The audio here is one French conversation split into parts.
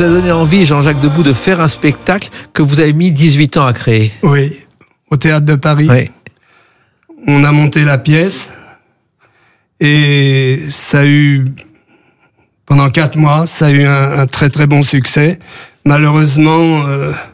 a donné envie, Jean-Jacques Debout, de faire un spectacle que vous avez mis 18 ans à créer. Oui, au Théâtre de Paris. Oui. On a monté la pièce et ça a eu, pendant 4 mois, ça a eu un très très bon succès. Malheureusement,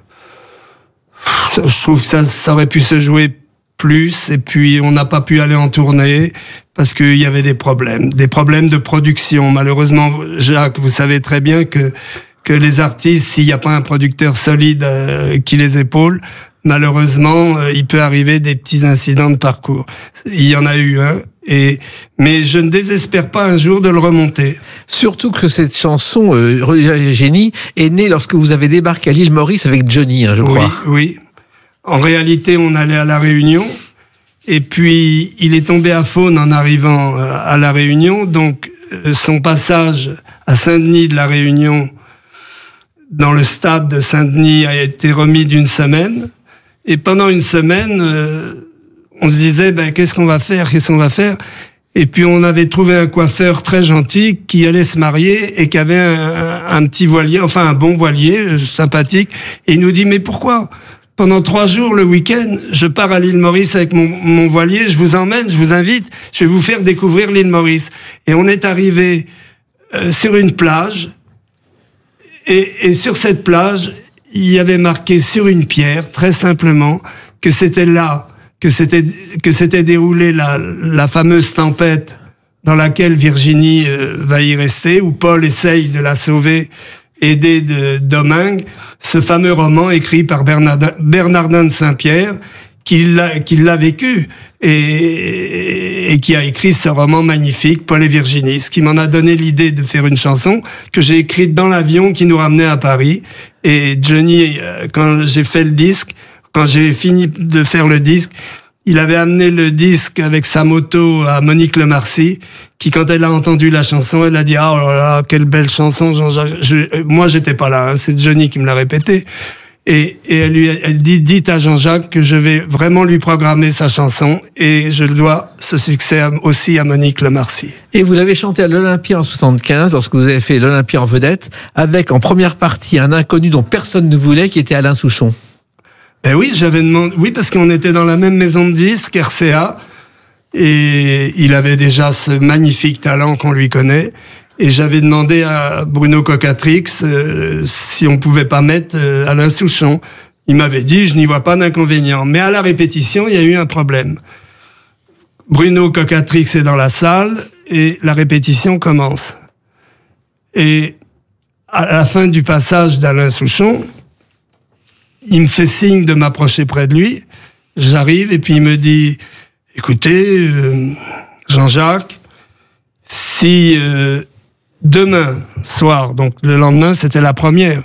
je trouve que ça aurait pu se jouer plus, et puis on n'a pas pu aller en tournée parce qu'il y avait des problèmes de production. Malheureusement, Jacques, vous savez très bien que les artistes, s'il n'y a pas un producteur solide qui les épaule, malheureusement, il peut arriver des petits incidents de parcours. Il y en a eu un, mais je ne désespère pas un jour de le remonter. Surtout que cette chanson, Génie, est née lorsque vous avez débarqué à l'île Maurice avec Johnny, je crois. Oui. En réalité, on allait à La Réunion, et puis il est tombé à faune en arrivant à La Réunion, donc son passage à Saint-Denis de La Réunion, dans le stade de Saint-Denis, a été remis d'1 semaine, et pendant 1 semaine, on se disait, qu'est-ce qu'on va faire? Et puis on avait trouvé un coiffeur très gentil qui allait se marier et qui avait un petit voilier, enfin un bon voilier, sympathique, et il nous dit, mais pourquoi? Pendant 3 jours, le week-end, je pars à l'île Maurice avec mon voilier, je vous emmène, je vous invite, je vais vous faire découvrir l'île Maurice. Et on est arrivé sur une plage, et sur cette plage, il y avait marqué sur une pierre, très simplement, que c'était là, que s'était déroulée la fameuse tempête dans laquelle Virginie va y rester, où Paul essaye de la sauver, aidé de Domingue, ce fameux roman écrit par Bernardin de Saint-Pierre, qui l'a vécu et qui a écrit ce roman magnifique, Paul et Virginie, ce qui m'en a donné l'idée de faire une chanson que j'ai écrite dans l'avion qui nous ramenait à Paris. Et Johnny, quand j'ai fait le disque, quand j'ai fini de faire le disque, il avait amené le disque avec sa moto à Monique Lemarcy, qui, quand elle a entendu la chanson, elle a dit « Ah, oh là là, quelle belle chanson, Jean-Jacques ». Moi, j'étais pas là, c'est Johnny qui me l'a répété. Et elle dit « Dites à Jean-Jacques que je vais vraiment lui programmer sa chanson et je dois ce succès aussi à Monique Lemarcy ». Et vous l'avez chanté à l'Olympia en 75, lorsque vous avez fait l'Olympia en vedette, avec en première partie un inconnu dont personne ne voulait, qui était Alain Souchon. Oui, j'avais demandé, oui, parce qu'on était dans la même maison de disques, RCA, et il avait déjà ce magnifique talent qu'on lui connaît, et j'avais demandé à Bruno Cocatrix si on pouvait pas mettre Alain Souchon. Il m'avait dit, je n'y vois pas d'inconvénient. Mais à la répétition, il y a eu un problème. Bruno Cocatrix est dans la salle, et la répétition commence. Et à la fin du passage d'Alain Souchon, il me fait signe de m'approcher près de lui. J'arrive et puis il me dit « Écoutez, Jean-Jacques, si demain soir, donc le lendemain, c'était la première,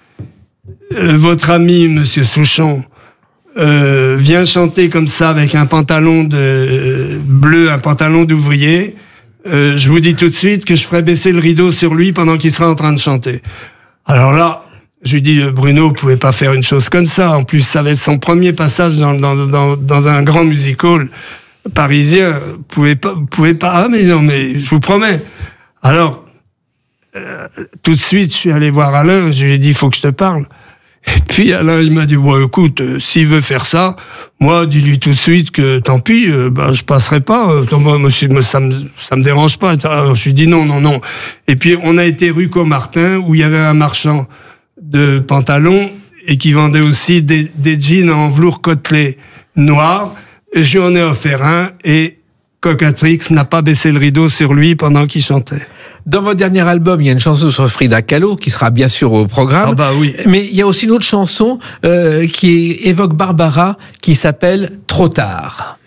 votre ami, Monsieur Souchon, vient chanter comme ça avec un pantalon bleu, un pantalon d'ouvrier, je vous dis tout de suite que je ferai baisser le rideau sur lui pendant qu'il sera en train de chanter. » Alors là, je lui dis, Bruno, vous pouvez pas faire une chose comme ça. En plus, ça va être son premier passage dans un grand musical parisien. Vous pouvez pas. Ah, mais non, mais je vous promets. Alors, tout de suite, je suis allé voir Alain. Je lui ai dit, il faut que je te parle. Et puis Alain, il m'a dit, ouais, écoute, s'il veut faire ça, moi, dis-lui tout de suite que tant pis, je passerai pas. Moi, ça me dérange pas. Alors, je lui ai dit non. Et puis, on a été rue Caumartin, où il y avait un marchand de pantalons et qui vendait aussi des jeans en velours côtelé noir. Je lui en ai offert un et Cocatrix n'a pas baissé le rideau sur lui pendant qu'il chantait. Dans votre dernier album, il y a une chanson sur Frida Kahlo qui sera bien sûr au programme. Ah bah oui. Mais il y a aussi une autre chanson qui évoque Barbara qui s'appelle Trop tard.